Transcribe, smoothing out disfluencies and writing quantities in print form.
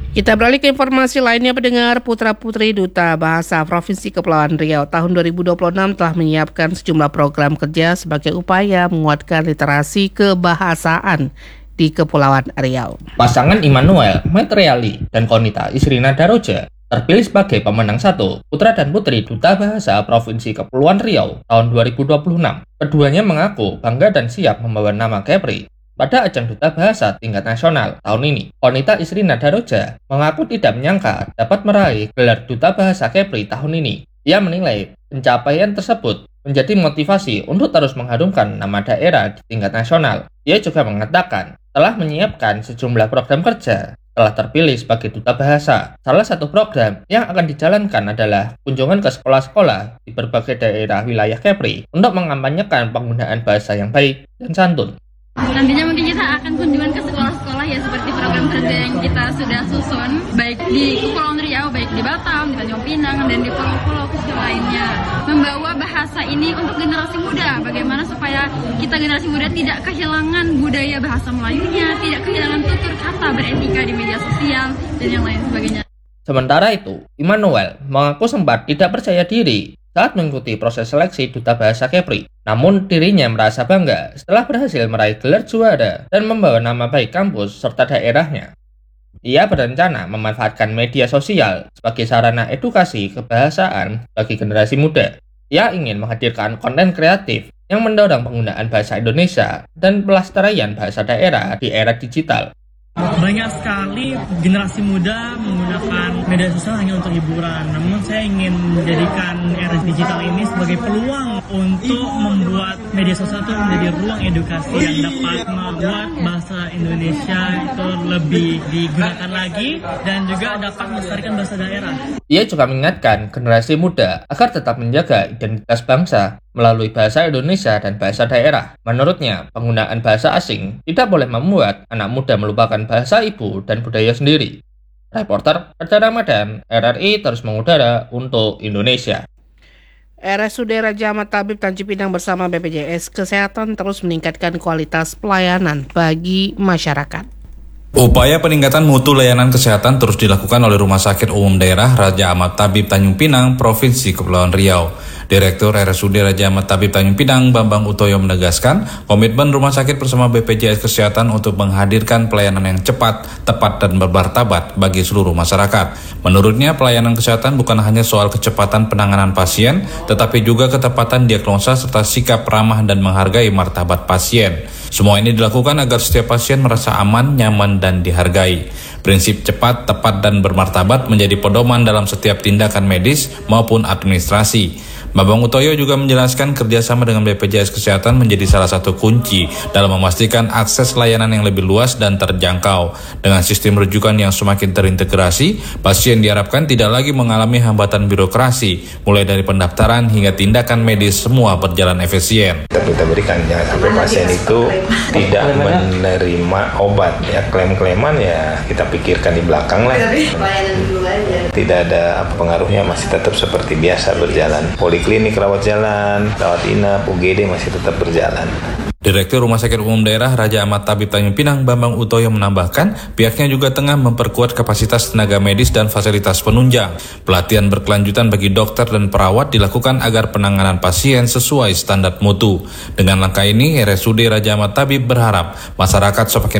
Kita beralih ke informasi lainnya, pendengar. Putra-putri Duta Bahasa Provinsi Kepulauan Riau tahun 2026 telah menyiapkan sejumlah program kerja sebagai upaya menguatkan literasi kebahasaan di Kepulauan Riau. Pasangan Immanuel Metriali dan Konita Isrina Daroja terpilih sebagai pemenang 1 Putra dan Putri Duta Bahasa Provinsi Kepulauan Riau tahun 2026. Keduanya mengaku bangga dan siap membawa nama Kepri pada ajang Duta Bahasa tingkat nasional tahun ini. Konita Isrina Daroja mengaku tidak menyangka dapat meraih gelar Duta Bahasa Kepri tahun ini. Ia menilai pencapaian tersebut menjadi motivasi untuk terus mengharumkan nama daerah di tingkat nasional. Ia juga mengatakan telah menyiapkan sejumlah program kerja telah terpilih sebagai Duta Bahasa. Salah satu program yang akan dijalankan adalah kunjungan ke sekolah-sekolah di berbagai daerah wilayah Kepri untuk mengampanyekan penggunaan bahasa yang baik dan santun. Nantinya mungkin kita akan kunjungan ke sekolah-sekolah ya, seperti program kerja yang kita sudah susun, baik di Kepulauan Riau, baik di Batam, di Tanjung Pinang, dan di pulau-pulau kecil lainnya. Membawa bahasa ini untuk generasi muda, bagaimana supaya kita generasi muda tidak kehilangan budaya bahasa Melayunya, tidak kehilangan tutur kata beretika di media sosial, dan yang lain sebagainya. Sementara itu, Immanuel mengaku sempat tidak percaya diri saat mengikuti proses seleksi Duta Bahasa Kepri. Namun dirinya merasa bangga setelah berhasil meraih gelar juara dan membawa nama baik kampus serta daerahnya. Ia berencana memanfaatkan media sosial sebagai sarana edukasi kebahasaan bagi generasi muda. Ia ingin menghadirkan konten kreatif yang mendorong penggunaan bahasa Indonesia dan pelestarian bahasa daerah di era digital. Banyak sekali generasi muda menggunakan media sosial hanya untuk hiburan. Namun saya ingin menjadikan era digital ini sebagai peluang untuk membuat media sosial itu menjadi ruang edukasi yang dapat membuat bahasa Indonesia itu lebih digunakan lagi dan juga dapat melestarikan bahasa daerah. Ia juga mengingatkan generasi muda agar tetap menjaga identitas bangsa melalui bahasa Indonesia dan bahasa daerah. Menurutnya, penggunaan bahasa asing tidak boleh membuat anak muda melupakan bahasa ibu dan budaya sendiri. Reporter Raja Ramadan, RRI terus mengudara untuk Indonesia. RSUD Raja Ahmad Tabib Tanjung Pinang bersama BPJS Kesehatan terus meningkatkan kualitas pelayanan bagi masyarakat. Upaya peningkatan mutu layanan kesehatan terus dilakukan oleh Rumah Sakit Umum Daerah Raja Ahmad Tabib Tanjung Pinang, Provinsi Kepulauan Riau. Direktur RSUD Raja Ahmad Tabib Tanjung Pinang, Bambang Utoyo menegaskan komitmen rumah sakit bersama BPJS Kesehatan untuk menghadirkan pelayanan yang cepat, tepat, dan bermartabat bagi seluruh masyarakat. Menurutnya, pelayanan kesehatan bukan hanya soal kecepatan penanganan pasien, tetapi juga ketepatan diagnosa serta sikap ramah dan menghargai martabat pasien. Semua ini dilakukan agar setiap pasien merasa aman, nyaman, dan dihargai. Prinsip cepat, tepat, dan bermartabat menjadi pedoman dalam setiap tindakan medis maupun administrasi. Bambang Utoyo juga menjelaskan kerjasama dengan BPJS Kesehatan menjadi salah satu kunci dalam memastikan akses layanan yang lebih luas dan terjangkau. Dengan sistem rujukan yang semakin terintegrasi, pasien diharapkan tidak lagi mengalami hambatan birokrasi, mulai dari pendaftaran hingga tindakan medis semua berjalan efisien. Kita berikan ya sampai pasien itu tidak menerima obat ya, klaim-klaiman ya kita pikirkan di belakang lah. Tidak ada pengaruhnya, masih tetap seperti biasa berjalan. Poliklinik, rawat jalan, rawat inap, UGD masih tetap berjalan. Direktur Rumah Sakit Umum Daerah Raja Ahmad Tabib Tanjung Pinang, Bambang Utoyo menambahkan, pihaknya juga tengah memperkuat kapasitas tenaga medis dan fasilitas penunjang. Pelatihan berkelanjutan bagi dokter dan perawat dilakukan agar penanganan pasien sesuai standar mutu. Dengan langkah ini, RSUD Raja Ahmad Tabib berharap masyarakat semakin